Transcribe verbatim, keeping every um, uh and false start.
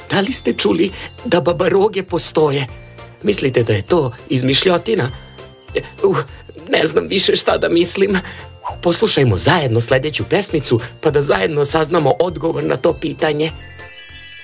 da li ste čuli da babaroge postoje? Mislite da je to izmišljotina? Uh, ne znam više šta da mislim. Poslušajmo zajedno sljedeću pesmicu, pa da zajedno saznamo odgovor na to pitanje.